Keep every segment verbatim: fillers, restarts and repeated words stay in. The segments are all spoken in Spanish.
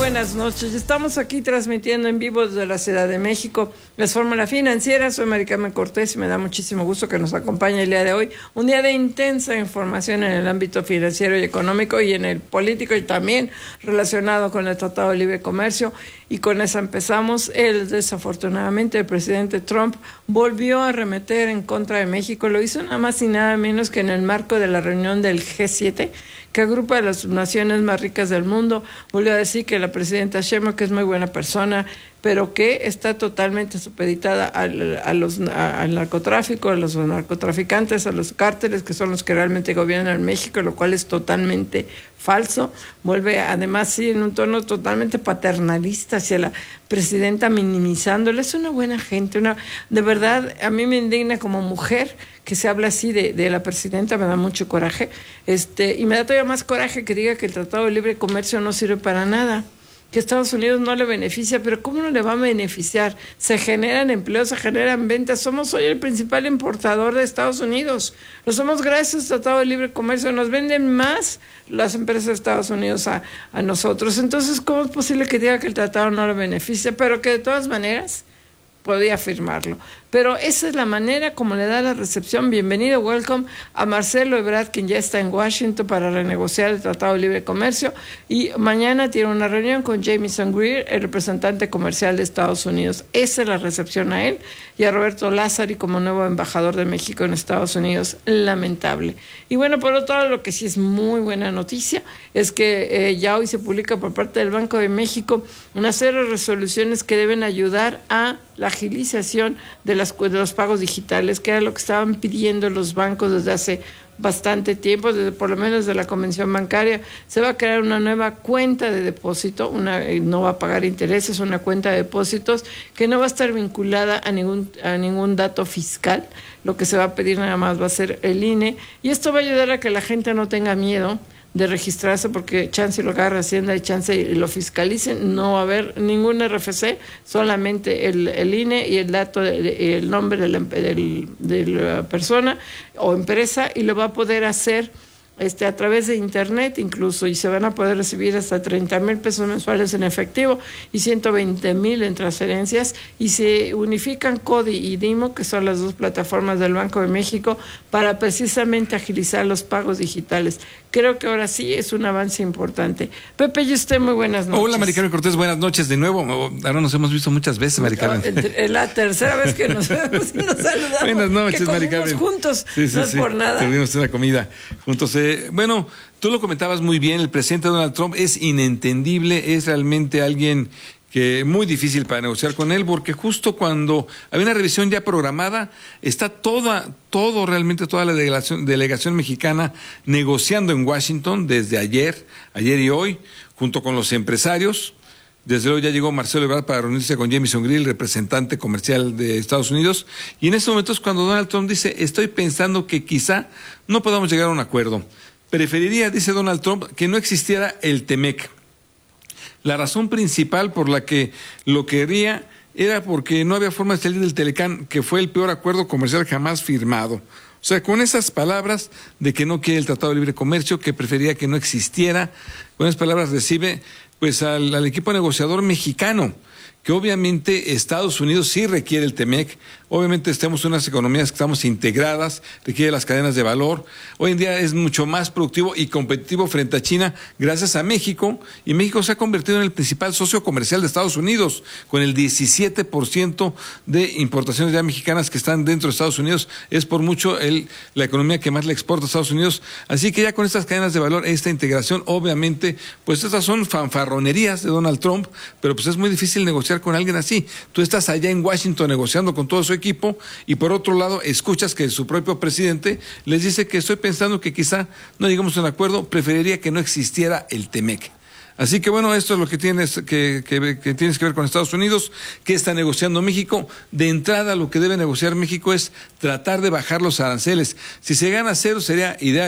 buenas noches. Estamos aquí transmitiendo en vivo desde la Ciudad de México. Les Fórmula Financiera, soy Mari Carmen Cortés y me da muchísimo gusto que nos acompañe el día de hoy. Un día de intensa información en el ámbito financiero y económico y en el político y también relacionado con el Tratado de Libre Comercio. Y con eso empezamos. Él, desafortunadamente, el presidente Trump volvió a arremeter en contra de México. Lo hizo nada más y nada menos que en el marco de la reunión del G siete, que agrupa a las naciones más ricas del mundo. Volvió a decir que la presidenta Sheinbaum, que es muy buena persona, pero que está totalmente supeditada al, a los, a, al narcotráfico, a los narcotraficantes, a los cárteles, que son los que realmente gobiernan México, lo cual es totalmente falso. Vuelve además sí en un tono totalmente paternalista hacia la presidenta, minimizándola. Es una buena gente, una de verdad, a mí me indigna como mujer que se habla así de, de la presidenta, me da mucho coraje, este, y me da todavía más coraje que diga que el Tratado de Libre Comercio no sirve para nada, que Estados Unidos no le beneficia. Pero ¿cómo no le va a beneficiar? Se generan empleos, se generan ventas. Somos hoy el principal importador de Estados Unidos. Lo somos gracias al Tratado de Libre Comercio. Nos venden más las empresas de Estados Unidos a, a nosotros. Entonces, ¿cómo es posible que diga que el tratado no le beneficia? Pero que de todas maneras podía firmarlo. Pero esa es la manera como le da la recepción. Bienvenido, welcome a Marcelo Ebrard, quien ya está en Washington para renegociar el Tratado de Libre Comercio, y mañana tiene una reunión con Jamieson Greer, el representante comercial de Estados Unidos. Esa es la recepción a él, y a Roberto Lázari como nuevo embajador de México en Estados Unidos. Lamentable. Y bueno, por otro lado, lo que sí es muy buena noticia es que eh, ya hoy se publica por parte del Banco de México una serie de resoluciones que deben ayudar a la agilización de, las, de los pagos digitales, que era lo que estaban pidiendo los bancos desde hace bastante tiempo, desde por lo menos de la Convención Bancaria. Se va a crear una nueva cuenta de depósito, una, no va a pagar intereses, una cuenta de depósitos que no va a estar vinculada a ningún, a ningún dato fiscal. Lo que se va a pedir nada más va a ser el I N E, y esto va a ayudar a que la gente no tenga miedo de registrarse, porque chance lo agarra Hacienda y chance y lo fiscalicen. No va a haber ningún R F C, solamente el, el I N E y el dato, de, el nombre de la, del, de la persona o empresa, y lo va a poder hacer este, a través de internet incluso, y se van a poder recibir hasta treinta mil pesos mensuales en efectivo y ciento veinte mil en transferencias, y se unifican CODI y DIMO, que son las dos plataformas del Banco de México, para precisamente agilizar los pagos digitales. Creo que ahora sí es un avance importante. Pepe, y usted, muy buenas noches. Hola, Mari Carmen Cortés, buenas noches de nuevo. Ahora nos hemos visto muchas veces, Mari Carmen. Es la tercera vez que nos vemos y nos saludamos. Buenas noches, Mari Carmen. Juntos, sí, sí, no es sí. por nada. Tuvimos una comida juntos. Eh, bueno, tú lo comentabas muy bien, el presidente Donald Trump es inentendible, es realmente alguien que muy difícil para negociar con él, porque justo cuando había una revisión ya programada, está toda, todo realmente toda la delegación, delegación mexicana negociando en Washington desde ayer, ayer y hoy, junto con los empresarios. Desde luego ya llegó Marcelo Ebrard para reunirse con Jamieson Greer, el representante comercial de Estados Unidos, y en este momento es cuando Donald Trump dice, estoy pensando que quizá no podamos llegar a un acuerdo. Preferiría, dice Donald Trump, que no existiera el TEMEC. La razón principal por la que lo quería era porque no había forma de salir del Telecán, que fue el peor acuerdo comercial jamás firmado. O sea, con esas palabras de que no quiere el Tratado de Libre Comercio, que prefería que no existiera, con esas palabras recibe pues al, al equipo negociador mexicano, que obviamente Estados Unidos sí requiere el TEMEC. Obviamente estamos en unas economías que estamos integradas, requiere las cadenas de valor. Hoy en día es mucho más productivo y competitivo frente a China gracias a México, y México se ha convertido en el principal socio comercial de Estados Unidos, con el diecisiete por ciento de importaciones ya mexicanas que están dentro de Estados Unidos. Es por mucho el, la economía que más le exporta a Estados Unidos. Así que ya con estas cadenas de valor, esta integración, obviamente, pues estas son fanfarronerías de Donald Trump, pero pues es muy difícil negociar con alguien así. Tú estás allá en Washington negociando con todo su equipo, y por otro lado escuchas que su propio presidente les dice que estoy pensando que quizá no llegamos a un acuerdo, preferiría que no existiera el TEMEC. Así que bueno, esto es lo que tienes que, que, que tienes que ver con Estados Unidos. ¿Qué está negociando México? De entrada, lo que debe negociar México es tratar de bajar los aranceles. Si se gana cero sería ideal.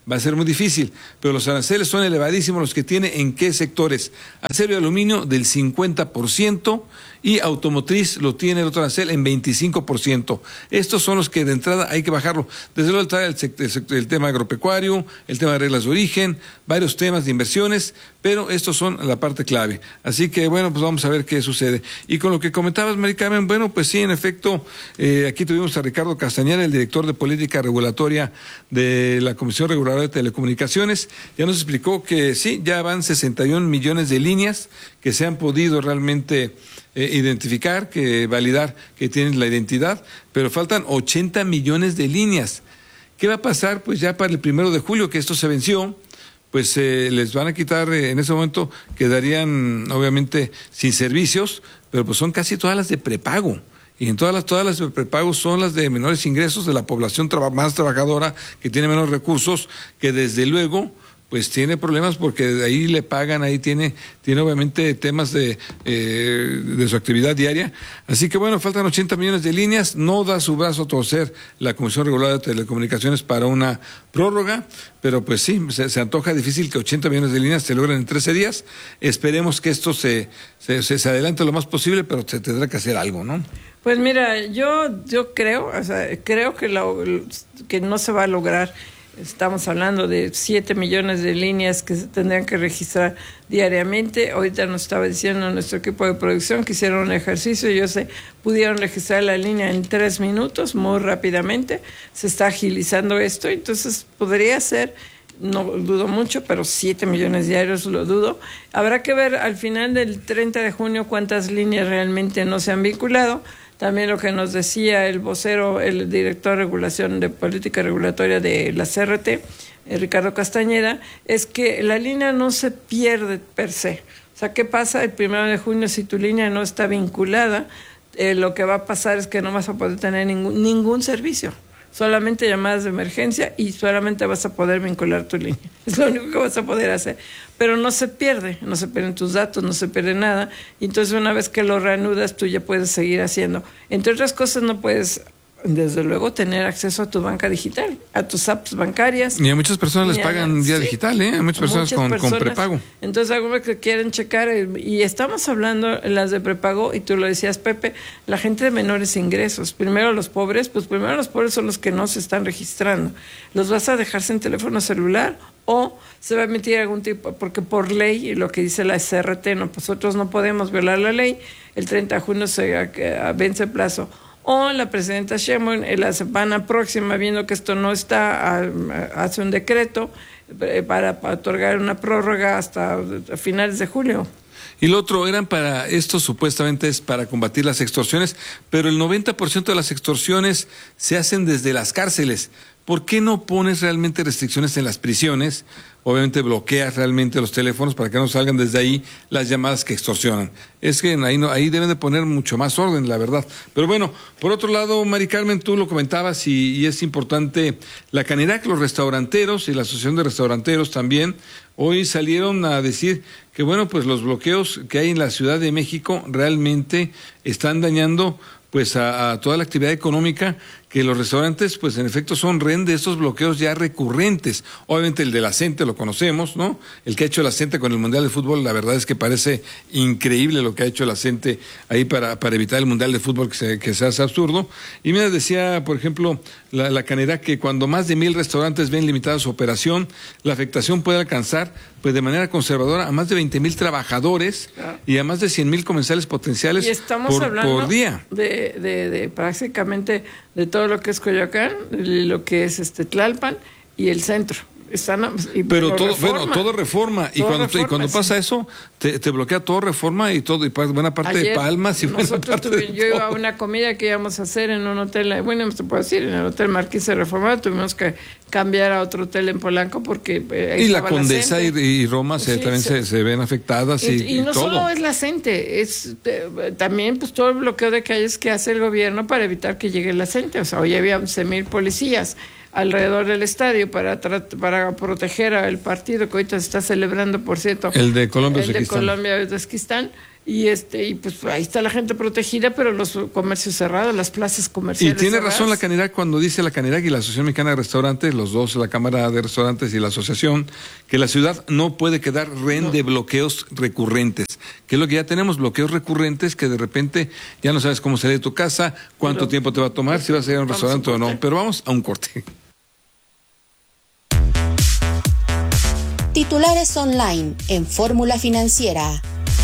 va a ser muy difícil, pero los aranceles son elevadísimos los que tiene en qué sectores. Acero y aluminio del cincuenta por ciento y automotriz lo tiene el otro arancel en veinticinco por ciento. Estos son los que de entrada hay que bajarlo. Desde luego está el, el, el tema agropecuario, el tema de reglas de origen, varios temas de inversiones, pero estos son la parte clave. Así que bueno, pues vamos a ver qué sucede. Y con lo que comentabas, Mari Carmen, bueno, pues sí, en efecto, eh, aquí tuvimos a Ricardo Castañeda, el director de política regulatoria de la Comisión Reguladora de Telecomunicaciones. Ya nos explicó que sí, ya van sesenta y un millones de líneas que se han podido realmente eh, identificar, que validar que tienen la identidad, pero faltan ochenta millones de líneas. ¿Qué va a pasar? Pues ya para el primero de julio, que esto se venció, pues eh, les van a quitar, eh, en ese momento quedarían obviamente sin servicios, pero pues son casi todas las de prepago. Y en todas las, todas las de prepago son las de menores ingresos, de la población traba, más trabajadora, que tiene menos recursos, que desde luego pues tiene problemas porque de ahí le pagan, ahí tiene, tiene obviamente temas de, eh, de su actividad diaria. Así que bueno, faltan ochenta millones de líneas, no da su brazo a torcer la Comisión Reguladora de Telecomunicaciones para una prórroga, pero pues sí, se, se antoja difícil que ochenta millones de líneas se logren en trece días. Esperemos que esto se, se, se, se adelante lo más posible, pero se tendrá que hacer algo, ¿no? Pues mira, yo, yo creo, o sea, creo que, la, que no se va a lograr. Estamos hablando de siete millones de líneas que se tendrían que registrar diariamente. Ahorita nos estaba diciendo nuestro equipo de producción que hicieron un ejercicio, yo sé, pudieron registrar la línea en tres minutos, muy rápidamente. Se está agilizando esto, entonces podría ser, no dudo mucho, pero siete millones diarios lo dudo. Habrá que ver al final del treinta de junio cuántas líneas realmente no se han vinculado. También lo que nos decía el vocero, el director de regulación de política regulatoria de la C R T, eh, Ricardo Castañeda, es que la línea no se pierde per se. O sea, ¿qué pasa el primero de junio si tu línea no está vinculada? Eh, lo que va a pasar es que no vas a poder tener ningún, ningún servicio. Solamente llamadas de emergencia y solamente vas a poder vincular tu línea. Es lo único que vas a poder hacer. Pero no se pierde, no se pierden tus datos, no se pierde nada. Y entonces una vez que lo reanudas, tú ya puedes seguir haciendo. Entre otras cosas, no puedes, desde luego, tener acceso a tu banca digital, a tus apps bancarias. Y a muchas personas les pagan vía sí, digital, ¿eh? A muchas personas, muchas con, personas con prepago. Entonces, algunos que quieren checar, y estamos hablando las de prepago, y tú lo decías, Pepe, la gente de menores ingresos. Primero los pobres, pues primero los pobres son los que no se están registrando. ¿Los vas a dejar sin teléfono celular? O se va a emitir algún tipo, porque por ley, lo que dice la C R T, no, nosotros no podemos violar la ley, el treinta de junio se vence el plazo. O la presidenta Sheinbaum, en la semana próxima, viendo que esto no está, hace un decreto para, para otorgar una prórroga hasta finales de julio. Y lo otro, eran para, esto supuestamente es para combatir las extorsiones, pero el noventa por ciento de las extorsiones se hacen desde las cárceles. ¿Por qué no pones realmente restricciones en las prisiones? Obviamente bloqueas realmente los teléfonos para que no salgan desde ahí las llamadas que extorsionan. Es que ahí, no, ahí deben de poner mucho más orden, la verdad. Pero bueno, por otro lado, Mari Carmen, tú lo comentabas y, y es importante la Canirac, los restauranteros y la Asociación de Restauranteros también, hoy salieron a decir que bueno, pues los bloqueos que hay en la Ciudad de México realmente están dañando pues a, a toda la actividad económica, que los restaurantes pues en efecto son rehén de estos bloqueos ya recurrentes. Obviamente el de la CENTE lo conocemos, ¿no? El que ha hecho la CENTE con el Mundial de Fútbol, la verdad es que parece increíble lo que ha hecho la CENTE ahí para, para evitar el Mundial de Fútbol que se, que se hace absurdo. Y mira, decía, por ejemplo, la, la Canirac que cuando más de mil restaurantes ven limitada su operación, la afectación puede alcanzar pues de manera conservadora a más de veinte mil trabajadores ah. y a más de cien mil comensales potenciales y estamos por, hablando por día. De, de, de prácticamente de todo lo que es Coyoacán, lo que es este Tlalpan y el centro. Están, y pero todo, reforma, bueno, todo reforma. Y todo cuando, reforma, y cuando pasa sí. eso, te, te bloquea todo reforma y todo, y buena parte Ayer, de Palmas y buena parte tuve, de Yo todo. iba a una comida que íbamos a hacer en un hotel, bueno, no te puedo decir, en el Hotel Marqués de Reforma, tuvimos que cambiar a otro hotel en Polanco porque eh, ahí y la Condesa la y, y Roma se, sí, también se, se ven afectadas. Y, y, y no todo. solo es la CENTE, es eh, también pues todo el bloqueo de calles que hace el gobierno para evitar que llegue la CENTE. O sea, hoy había once mil policías alrededor del estadio para para proteger al partido que ahorita se está celebrando, por cierto. El de Colombia, El de Colombia, Uzbekistán. y este y pues ahí está la gente protegida, pero los comercios cerrados, las plazas comerciales Y tiene cerradas. razón la Canirac cuando dice la Canirac y la Asociación Mexicana de Restaurantes, los dos, la Cámara de Restaurantes y la Asociación, que la ciudad no puede quedar rehén no. de bloqueos recurrentes, que es lo que ya tenemos, bloqueos recurrentes que de repente ya no sabes cómo salir de tu casa, cuánto pero, tiempo te va a tomar, si vas a ir a un restaurante o no, pero vamos a un corte. Titulares online en Fórmula Financiera.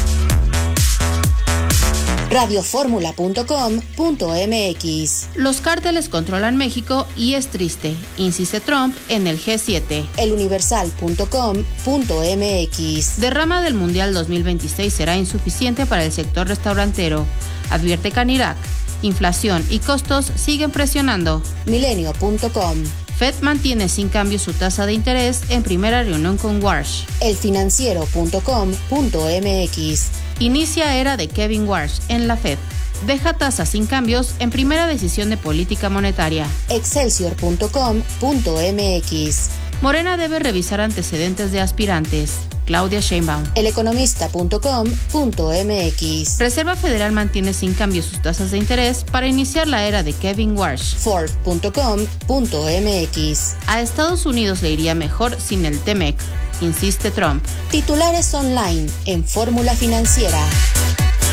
radio fórmula punto com punto m x. Los cárteles controlan México y es triste, insiste Trump en el G siete. el universal punto com punto m x. Derrama del Mundial dos mil veintiséis será insuficiente para el sector restaurantero, advierte Canirac. Inflación y costos siguen presionando. milenio punto com. Fed mantiene sin cambio su tasa de interés en primera reunión con Warsh. el financiero punto com punto m x. Inicia era de Kevin Warsh en la Fed. Deja tasa sin cambios en primera decisión de política monetaria. excelsior punto com punto m x. Morena debe revisar antecedentes de aspirantes. Claudia Sheinbaum. el economista punto com punto m x. Reserva Federal mantiene sin cambio sus tasas de interés para iniciar la era de Kevin Warsh. Forbes punto com punto m x. A Estados Unidos le iría mejor sin el T M E C, insiste Trump. Titulares online en Fórmula Financiera.